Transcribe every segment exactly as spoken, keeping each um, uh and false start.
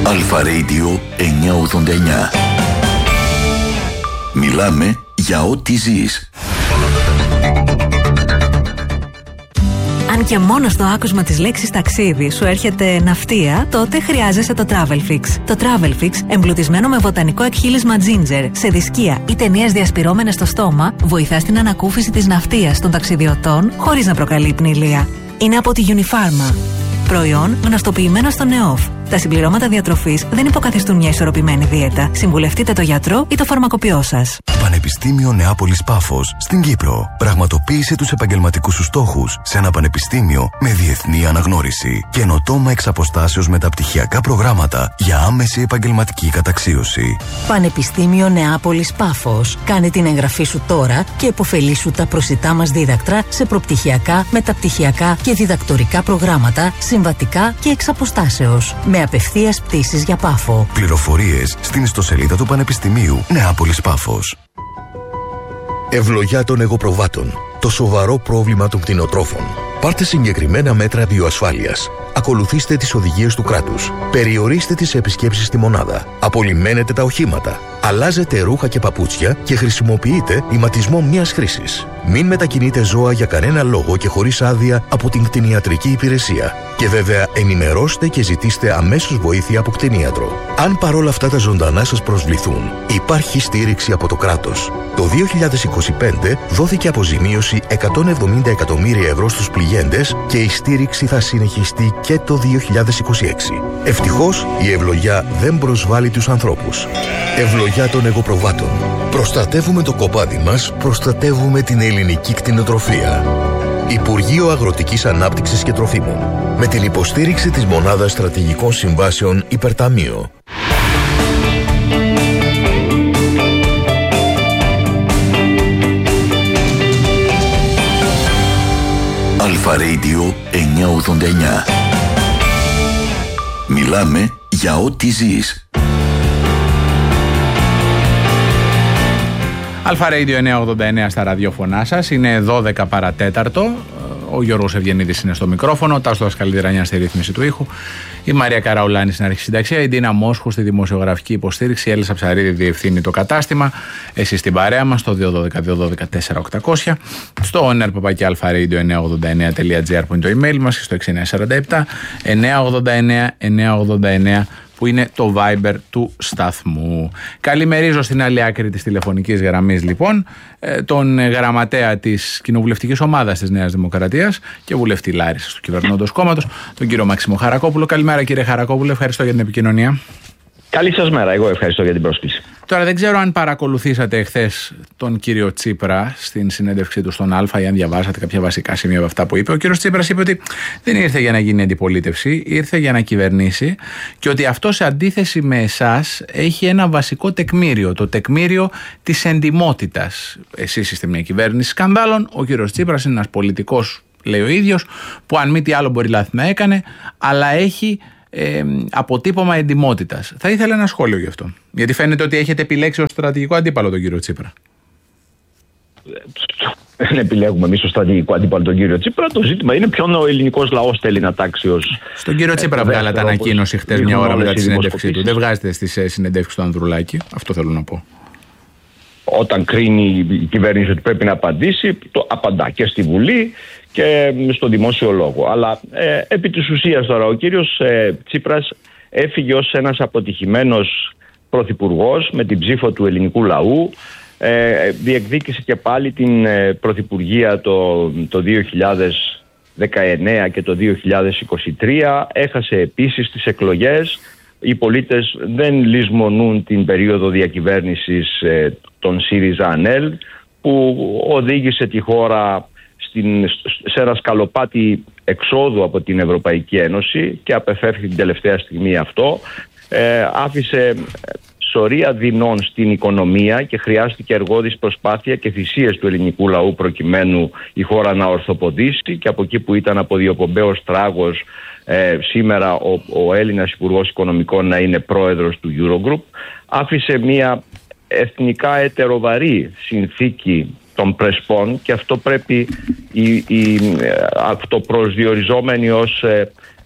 Αλφα Radio εννιακόσια ογδόντα εννιά. Μιλάμε για ό,τι ζεις. Αν και μόνο στο άκουσμα της λέξης ταξίδι σου έρχεται ναυτία, τότε χρειάζεσαι το Travelfix. Το Travelfix, εμπλουτισμένο με βοτανικό εκχύλισμα ginger, σε δισκία ή ταινίες διασπυρώμενες στο στόμα, βοηθά στην ανακούφιση της ναυτίας των ταξιδιωτών χωρίς να προκαλεί πνηλία. Είναι από τη Unifarma. Προϊόν γνωστοποιημένο στο ΝΕΟΦ. Τα συμπληρώματα διατροφής δεν υποκαθιστούν μια ισορροπημένη δίαιτα. Συμβουλευτείτε το γιατρό ή το φαρμακοποιό σας. Πανεπιστήμιο Νεάπολης Πάφος στην Κύπρο. Πραγματοποίησε τους επαγγελματικούς σου στόχους σε ένα πανεπιστήμιο με διεθνή αναγνώριση. Καινοτόμα εξ αποστάσεως μεταπτυχιακά προγράμματα για άμεση επαγγελματική καταξίωση. Πανεπιστήμιο Νεάπολης Πάφος. Κάνε την εγγραφή σου τώρα και επωφελήσου τα προσιτά μας δίδακτρα σε προπτυχιακά, μεταπτυχιακά και διδακτορικά προγράμματα, συμβατικά και εξ αποστάσεως. Με απευθείας πτήσεις για Πάφο. Πληροφορίες στην ιστοσελίδα του Πανεπιστημίου Νεάπολης Πάφος. Ευλογιά των εγωπροβάτων. Το σοβαρό πρόβλημα των κτηνοτρόφων. Πάρτε συγκεκριμένα μέτρα βιοασφάλειας. Ακολουθήστε τις οδηγίες του κράτους. Περιορίστε τις επισκέψεις στη μονάδα. Απολυμμένετε τα οχήματα. Αλλάζετε ρούχα και παπούτσια και χρησιμοποιείτε ηματισμό μιας χρήσης. Μην μετακινείτε ζώα για κανένα λόγο και χωρίς άδεια από την κτηνιατρική υπηρεσία. Και βέβαια ενημερώστε και ζητήστε αμέσως βοήθεια από κτηνίατρο. Αν παρόλα αυτά τα ζωντανά σας προσβληθούν, υπάρχει στήριξη από το κράτος. Το δύο χιλιάδες είκοσι πέντε δόθηκε αποζημίωση εκατόν εβδομήντα εκατομμύρια ευρώ στους πληγέντες και η στήριξη θα συνεχιστεί και το δύο χιλιάδες είκοσι έξι. Ευτυχώς η ευλογιά δεν προσβάλλει τους ανθρώπους. Ευλογιά των εγωπροβάτων. Προστατεύουμε το κοπάδι μας, προστατεύουμε την ελληνική κτηνοτροφία. Υπουργείο Αγροτικής Ανάπτυξης και Τροφίμων. Με την υποστήριξη της Μονάδας Στρατηγικών Συμβάσεων Υπερταμείο. Αλφα Radio εννιακόσια ογδόντα εννιά. Μιλάμε για ό,τι ζεις. Αλφα Radio εννιακόσια ογδόντα εννιά στα ραδιόφωνά σας. Είναι δώδεκα παρατέταρτο. Ο Γιώργος Ευγενίδης είναι στο μικρόφωνο. Ο Τάσος Δασκαλίδρανιάς στη ρύθμιση του ήχου. Η Μαρία Καραουλάνη στην αρχισυνταξία. Η Ντίνα Μόσχου στη δημοσιογραφική υποστήριξη. Η Έλλησα Ψαρίδη διευθύνει το κατάστημα. Εσείς στην παρέα μας στο δύο ένα δύο δύο ένα δύο τέσσερα οκτακόσια. Στο owner παπάκι αλφαradio εννιακόσια ογδόντα εννιά τελεία τζι άρ που είναι το email μας. Και στο έξι εννιά τέσσερα επτά εννιακόσια ογδόντα εννιά εννιακόσια ογδόντα εννιά που είναι το Viber του σταθμού. Καλημερίζω στην άλλη άκρη της τηλεφωνικής γραμμής λοιπόν τον γραμματέα της κοινοβουλευτικής ομάδας της Νέας Δημοκρατίας και βουλευτή Λάρισσας του κυβερνώντος κόμματος, τον κύριο Μάξιμο Χαρακόπουλο. Καλημέρα κύριε Χαρακόπουλο, ευχαριστώ για την επικοινωνία. Καλή σας μέρα, εγώ ευχαριστώ για την πρόσκληση. Τώρα δεν ξέρω αν παρακολουθήσατε εχθές τον κύριο Τσίπρα στην συνέντευξή του στον Α ή αν διαβάσατε κάποια βασικά σημεία από αυτά που είπε. Ο κύριος Τσίπρας είπε ότι δεν ήρθε για να γίνει αντιπολίτευση, ήρθε για να κυβερνήσει και ότι αυτό σε αντίθεση με εσάς έχει ένα βασικό τεκμήριο, το τεκμήριο της εντιμότητας. Εσείς είστε μια κυβέρνηση σκανδάλων, ο κύριος Τσίπρας είναι ένας πολιτικός, λέει ο ίδιος, που αν μη τι άλλο μπορεί λάθη να έκανε, αλλά έχει Ε, αποτύπωμα εντιμότητας. Θα ήθελα ένα σχόλιο γι' αυτό. Γιατί φαίνεται ότι έχετε επιλέξει ως στρατηγικό αντίπαλο τον κύριο Τσίπρα. Δεν επιλέγουμε εμείς ως στρατηγικό αντίπαλο τον κύριο Τσίπρα. Το ζήτημα είναι ποιον ο ελληνικός λαός θέλει να τάξει ως. Στον κύριο Τσίπρα βγάλατε ανακοίνωση χτες μια ώρα μετά τη συνέντευξή του. Δεν βγάζετε στις συνεντεύξεις του Ανδρουλάκη. Αυτό θέλω να πω. Όταν κρίνει η κυβέρνηση ότι πρέπει να απαντήσει, το απαντά και στη Βουλή και στο δημόσιο λόγο. Αλλά ε, επί της ουσίας τώρα ο κύριος ε, Τσίπρας έφυγε ως ένας αποτυχημένος πρωθυπουργός με την ψήφο του ελληνικού λαού. Ε, διεκδίκησε και πάλι την ε, πρωθυπουργία το, το δύο χιλιάδες δεκαεννέα και το δύο χιλιάδες είκοσι τρία. Έχασε επίσης τις εκλογές. Οι πολίτες δεν λησμονούν την περίοδο διακυβέρνησης ε, των ΣΥΡΙΖΑ-ΑΝΕΛ που οδήγησε τη χώρα στην, σε ένα σκαλοπάτι εξόδου από την Ευρωπαϊκή Ένωση και απεφεύχει την τελευταία στιγμή αυτό. Ε, άφησε σωρία δεινών στην οικονομία και χρειάστηκε εργόδης προσπάθεια και θυσίες του ελληνικού λαού προκειμένου η χώρα να ορθοποδήσει και από εκεί που ήταν αποδιοπομπαίος τράγος ε, σήμερα ο, ο Έλληνας Υπουργός Οικονομικών να είναι πρόεδρος του Eurogroup. Άφησε μια εθνικά ετεροβαρή συνθήκη των Πρεσπών και αυτό πρέπει οι, οι αυτοπροσδιοριζόμενοι ως ε,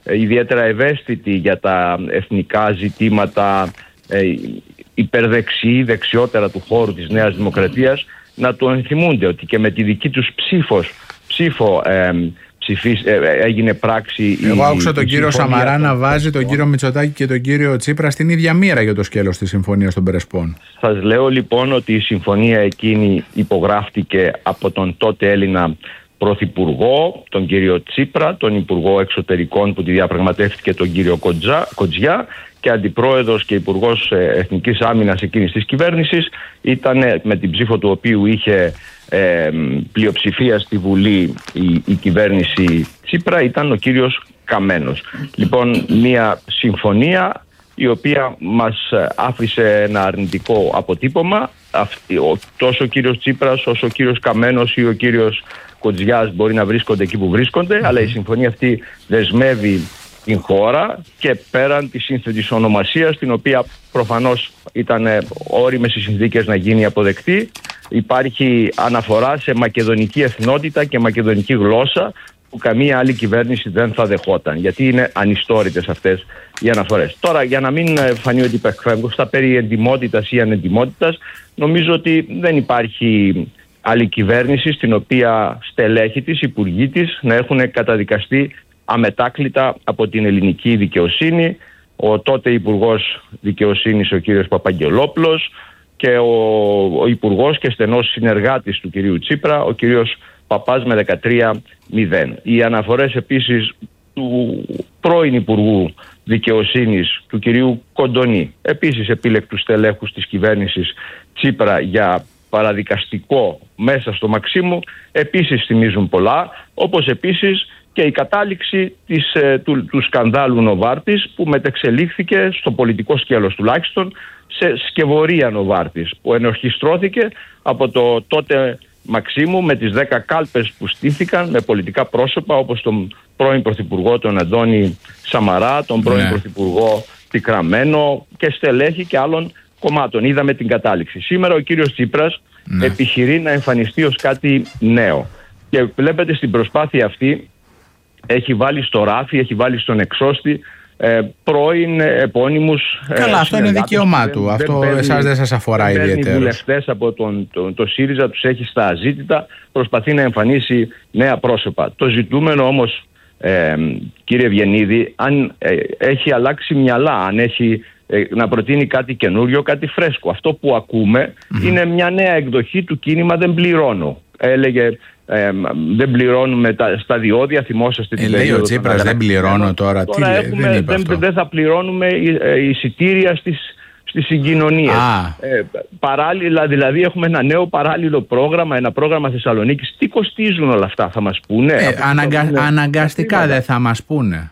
ε, ιδιαίτερα ευαίσθητοι για τα εθνικά ζητήματα, ε, υπερδεξιοί, δεξιότερα του χώρου της Νέας Δημοκρατίας, να το ενθυμούνται ότι και με τη δική τους ψήφος, ψήφο ε, ψηφίς, ε, έγινε πράξη. Εγώ άκουσα τον κύριο Σαμαρά να βάζει τον κύριο Μητσοτάκη και τον κύριο Τσίπρα στην ίδια μοίρα για το σκέλος της Συμφωνίας των Πρεσπών. Σας λέω λοιπόν ότι η συμφωνία εκείνη υπογράφτηκε από τον τότε Έλληνα Πρωθυπουργό, τον κύριο Τσίπρα, τον Υπουργό Εξωτερικών που τη διαπραγματεύτηκε τον κύριο Κοντζά, Κοντζιά, και αντιπρόεδρος και υπουργός Εθνικής Άμυνας εκείνης της κυβέρνησης ήταν, με την ψήφο του οποίου είχε ε, πλειοψηφία στη Βουλή η, η κυβέρνηση Τσίπρα, ήταν ο κύριος Καμένος. Λοιπόν, μια συμφωνία η οποία μας άφησε ένα αρνητικό αποτύπωμα. Τόσο ο κύριος Τσίπρας όσο ο κύριος Καμένος ή ο κύριος Κοντζιάς μπορεί να βρίσκονται εκεί που βρίσκονται, mm-hmm. αλλά η συμφωνία αυτή δεσμεύει την χώρα και πέραν της σύνθετης ονομασίας, την οποία προφανώς ήταν όριμες οι συνθήκες να γίνει αποδεκτή, υπάρχει αναφορά σε μακεδονική εθνότητα και μακεδονική γλώσσα που καμία άλλη κυβέρνηση δεν θα δεχόταν, γιατί είναι ανιστόρητες αυτές οι αναφορές. Τώρα, για να μην φανεί ότι υπεκφεύγω στα περί εντιμότητας ή ανεντιμότητας, νομίζω ότι δεν υπάρχει άλλη κυβέρνηση στην οποία στελέχη της, υπουργοί της να έχουν καταδικαστεί αμετάκλητα από την ελληνική δικαιοσύνη. Ο τότε Υπουργός Δικαιοσύνης ο κύριος Παπαγγελόπουλος και ο, ο Υπουργός και στενός συνεργάτης του κυρίου Τσίπρα, ο κύριος Παπάς με δεκατρία μηδέν. Οι αναφορές επίσης του πρώην Υπουργού Δικαιοσύνης, του κυρίου Κοντονή, επίσης επίλεκτου στελέχους της κυβέρνησης Τσίπρα, για παραδικαστικό μέσα στο Μαξίμου, επίσης θυμίζουν πολλά, όπως επίσης και η κατάληξη της, του, του σκανδάλου Νοβάρτης, που μετεξελίχθηκε στο πολιτικό σκέλος τουλάχιστον σε σκευωρία Νοβάρτης, που ενορχιστρώθηκε από το τότε Μαξίμου με τις δέκα κάλπες που στήθηκαν με πολιτικά πρόσωπα όπως τον πρώην Πρωθυπουργό τον Αντώνη Σαμαρά, τον πρώην ναι. Πρωθυπουργό Τικραμένο και στελέχη και άλλων κομμάτων. Είδαμε την κατάληξη. Σήμερα ο κύριος Τσίπρας ναι. επιχειρεί να εμφανιστεί ως κάτι νέο. Και βλέπετε στην προσπάθεια αυτή έχει βάλει στο ράφι, έχει βάλει στον εξώστη ε, πρώην επώνυμους. Καλά, ε, αυτό είναι δικαίωμά του. Αυτό δεν εσάς δεν σας αφορά ιδιαίτερα. Οι βουλευτές από τον, το, το ΣΥΡΙΖΑ τους έχει στα αζήτητα, προσπαθεί να εμφανίσει νέα πρόσωπα. Το ζητούμενο όμως, ε, κύριε Ευγενίδη, αν ε, έχει αλλάξει μυαλά, αν έχει ε, να προτείνει κάτι καινούριο, κάτι φρέσκο. Αυτό που ακούμε mm-hmm. είναι μια νέα εκδοχή του κίνημα «Δεν πληρώνω». Έλεγε ε, δεν πληρώνουμε τα, στα διόδια, θυμόσαστε την ε, λέει ο Τσίπρας δεν πληρώνω τώρα, τώρα τι έχουμε, λέει, δεν, δεν, δεν θα πληρώνουμε εισιτήρια στις, στις συγκοινωνίες. Ε, παράλληλα δηλαδή έχουμε ένα νέο παράλληλο πρόγραμμα, ένα πρόγραμμα Θεσσαλονίκης. Τι κοστίζουν όλα αυτά, θα μας πούνε? Ε, αναγκα, πούνε αναγκαστικά δεν θα μας πούνε.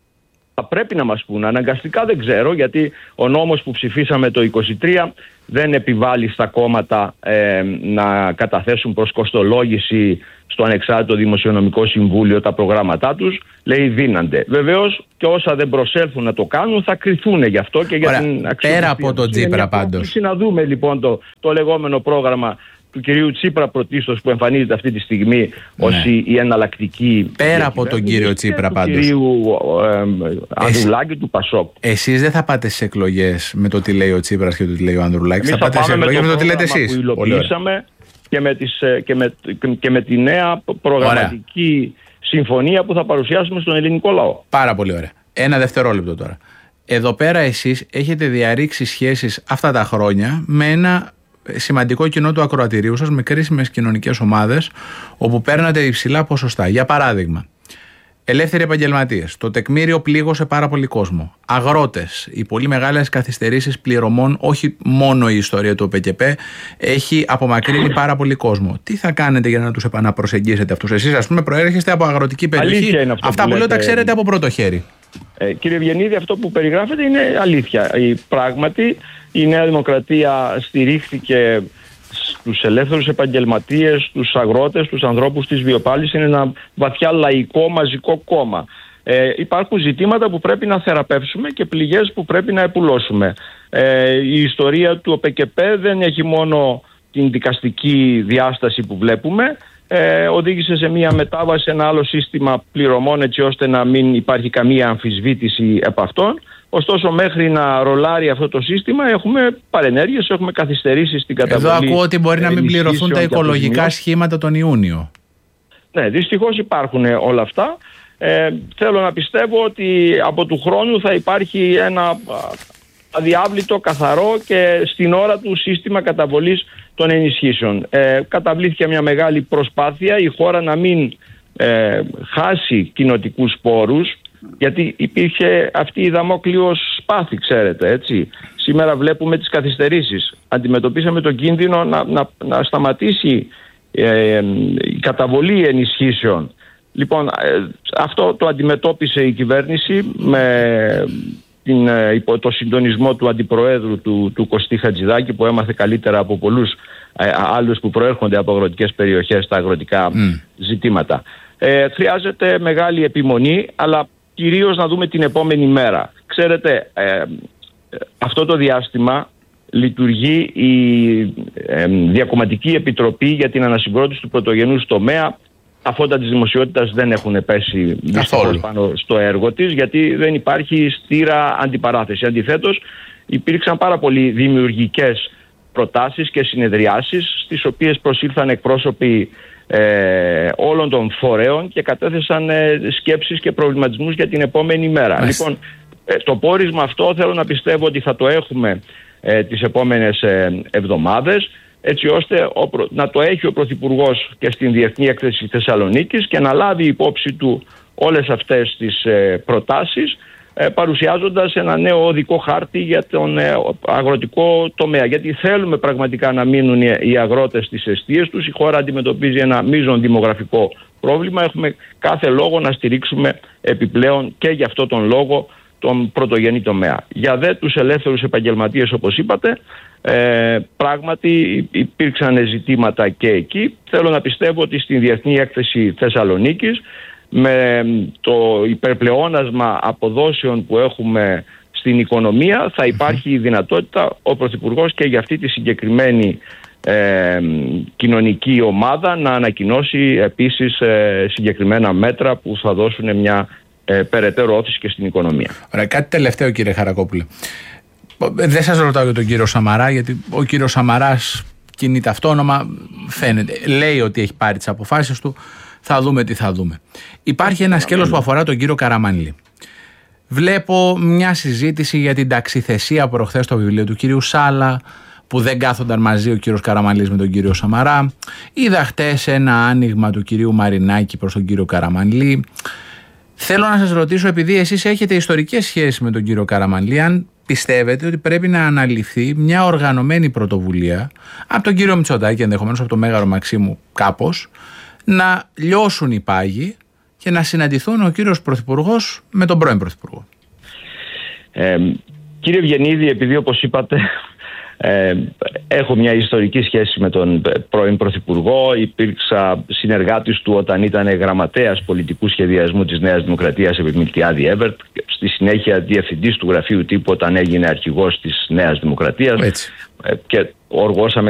Θα πρέπει να μας πούνε. Αναγκαστικά δεν ξέρω, γιατί ο νόμος που ψηφίσαμε το είκοσι τρία δεν επιβάλλει στα κόμματα ε, να καταθέσουν προς κοστολόγηση στο Ανεξάρτητο Δημοσιονομικό Συμβούλιο τα προγράμματά τους. Λέει δίνανται. Βεβαίως και όσα δεν προσέλθουν να το κάνουν θα κριθούν γι' αυτό και για Ωραία, την αξιοπιστία. Πέρα από τον Τσίπρα πάντως. Να δούμε λοιπόν το, το λεγόμενο πρόγραμμα του κυρίου Τσίπρα πρωτίστως, που εμφανίζεται αυτή τη στιγμή ναι. ως η, η εναλλακτική. Πέρα από τον κύριο Τσίπρα πάντως. Του κυρίου ε, Ανδρουλάκη του Πασόκ. Εσείς δεν θα πάτε στις εκλογές με το τι λέει ο Τσίπρας και το τι λέει ο Ανδρουλάκης. Θα πάτε στις εκλογές με το τι λέτε εσείς. Που υλοποιήσαμε και με, τις, και, με, και με τη νέα προγραμματική ωραία. συμφωνία που θα παρουσιάσουμε στον ελληνικό λαό. Πάρα πολύ ωραία. Ένα δευτερόλεπτο τώρα. Εδώ πέρα εσείς έχετε διαρρήξει σχέσεις αυτά τα χρόνια με ένα σημαντικό κοινό του ακροατηρίου σας, με κρίσιμες κοινωνικές ομάδες όπου παίρνατε υψηλά ποσοστά. Για παράδειγμα, ελεύθεροι επαγγελματίες. Το τεκμήριο πλήγωσε πάρα πολύ κόσμο. Αγρότες. Οι πολύ μεγάλες καθυστερήσεις πληρωμών, όχι μόνο η ιστορία του ΟΠΕΚΕΠΕ, έχει απομακρύνει πάρα πολύ κόσμο. Τι θα κάνετε για να τους επαναπροσεγγίσετε αυτούς? Εσείς, ας πούμε, προέρχεστε από αγροτική περιοχή. Αυτά που, που λέω τα ξέρετε από πρώτο χέρι. Ε, κύριε Ευγενίδη, αυτό που περιγράφετε είναι αλήθεια. Η, πράγματι, η Νέα Δημοκρατία στηρίχθηκε στους ελεύθερους επαγγελματίες, στους αγρότες, στους ανθρώπους της βιοπάλης. Είναι ένα βαθιά λαϊκό μαζικό κόμμα. Ε, υπάρχουν ζητήματα που πρέπει να θεραπεύσουμε και πληγές που πρέπει να επουλώσουμε. Ε, η ιστορία του ΟΠΕΚΕΠΕ δεν έχει μόνο την δικαστική διάσταση που βλέπουμε. ε, οδήγησε σε μια μετάβαση σε ένα άλλο σύστημα πληρωμών, έτσι ώστε να μην υπάρχει καμία αμφισβήτηση επ' αυτών. Ωστόσο, μέχρι να ρολάρει αυτό το σύστημα, έχουμε παρενέργειες, έχουμε καθυστερήσεις στην καταβολή. Εδώ ακούω ότι μπορεί να μην πληρωθούν τα οικολογικά σχήματα τον Ιούνιο. Ναι, δυστυχώς υπάρχουν όλα αυτά. Ε, θέλω να πιστεύω ότι από του χρόνου θα υπάρχει ένα αδιάβλητο, καθαρό και στην ώρα του σύστημα καταβολής των ενισχύσεων. Ε, καταβλήθηκε μια μεγάλη προσπάθεια η χώρα να μην ε, χάσει κοινοτικούς πόρους, γιατί υπήρχε αυτή η δαμόκλειος σπάθη, ξέρετε, έτσι. Σήμερα βλέπουμε τις καθυστερήσεις. Αντιμετωπίσαμε τον κίνδυνο να, να, να σταματήσει ε, η καταβολή ενισχύσεων. Λοιπόν, ε, αυτό το αντιμετώπισε η κυβέρνηση με την, ε, υπό το συντονισμό του Αντιπροέδρου του, του Κωστή Χατζηδάκη, που έμαθε καλύτερα από πολλούς ε, άλλους που προέρχονται από αγροτικές περιοχές τα αγροτικά mm. ζητήματα. Ε, χρειάζεται μεγάλη επιμονή, αλλά κυρίως να δούμε την επόμενη μέρα. Ξέρετε, ε, αυτό το διάστημα λειτουργεί η ε, Διακομματική Επιτροπή για την Ανασυγκρότηση του Πρωτογενούς Τομέα. Τα φώτα της δημοσιότητας δεν έχουν πέσει πάνω στο έργο της, γιατί δεν υπάρχει στήρα αντιπαράθεση. Αντιθέτως, υπήρξαν πάρα πολύ δημιουργικές προτάσεις και συνεδριάσεις, στις οποίες προσήλθαν εκπρόσωποι ε, όλων των φορέων και κατέθεσαν ε, σκέψεις και προβληματισμούς για την επόμενη μέρα. Μάλιστα. Λοιπόν, ε, το πόρισμα αυτό θέλω να πιστεύω ότι θα το έχουμε ε, τις επόμενες ε, εβδομάδες, έτσι ώστε ο, να το έχει ο Πρωθυπουργός και στην Διεθνή Έκθεση Θεσσαλονίκης και να λάβει υπόψη του όλες αυτές τις ε, προτάσεις, ε, παρουσιάζοντας ένα νέο οδικό χάρτη για τον ε, αγροτικό τομέα. Γιατί θέλουμε πραγματικά να μείνουν οι, οι αγρότες στις εστίες τους. Η χώρα αντιμετωπίζει ένα μείζον δημογραφικό πρόβλημα. Έχουμε κάθε λόγο να στηρίξουμε επιπλέον και για αυτό τον λόγο τον πρωτογενή τομέα. Για δε τους ελεύθερους επαγγελματίες, όπως είπατε, ε, πράγματι υπήρξαν ζητήματα και εκεί. Θέλω να πιστεύω ότι στην Διεθνή Έκθεση Θεσσαλονίκης, με το υπερπλεόνασμα αποδόσεων που έχουμε στην οικονομία, θα υπάρχει η δυνατότητα ο Πρωθυπουργός και για αυτή τη συγκεκριμένη ε, κοινωνική ομάδα να ανακοινώσει επίσης ε, συγκεκριμένα μέτρα που θα δώσουν μια ε, περαιτέρω όθηση και στην οικονομία. Ωραία, κάτι τελευταίο, κύριε Χαρακόπουλε. Δεν σας ρωτάω για τον κύριο Σαμαρά, γιατί ο κύριος Σαμαράς κινείται αυτόνομα, φαίνεται, λέει ότι έχει πάρει τις αποφάσεις του. Θα δούμε τι θα δούμε. Υπάρχει ένα σκέλος που αφορά τον κύριο Καραμανλή. Βλέπω μια συζήτηση για την ταξιθεσία προχθές στο βιβλίο του κύριου Σάλα, που δεν κάθονταν μαζί ο κύριος Καραμανλής με τον κύριο Σαμαρά. Είδα χτες ένα άνοιγμα του κυρίου Μαρινάκη προς τον κύριο Καραμανλή. Θέλω να σας ρωτήσω, επειδή εσείς έχετε ιστορικές σχέσεις με τον κύριο Καραμανλή, αν πιστεύετε ότι πρέπει να αναλυθεί μια οργανωμένη πρωτοβουλία από τον κύριο Μητσοτάκη, ενδεχομένως από τον Μέγαρο Μαξίμου κάπως, να λιώσουν οι πάγοι και να συναντηθούν ο κύριος Πρωθυπουργός με τον πρώην Πρωθυπουργό. Ε, κύριε Ευγενίδη, επειδή όπως είπατε ε, έχω μια ιστορική σχέση με τον πρώην Πρωθυπουργό, υπήρξα συνεργάτης του όταν ήταν γραμματέας πολιτικού σχεδιασμού της Νέας Δημοκρατίας επί Μιλτιάδη Έβερτ, στη συνέχεια διευθυντής του γραφείου τύπου όταν έγινε αρχηγός της Νέας Δημοκρατίας. Έτσι. Ε, και οργώσαμε